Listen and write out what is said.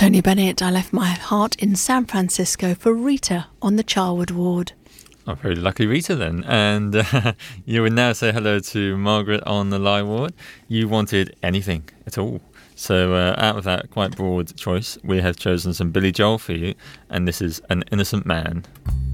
Tony Bennett, I left my heart in San Francisco for Rita on the Charwood ward. Oh, very lucky Rita then. And you would now say hello to Margaret on the Lie ward. You wanted anything at all. So out of that quite broad choice, we have chosen some Billy Joel for you. And this is An Innocent Man.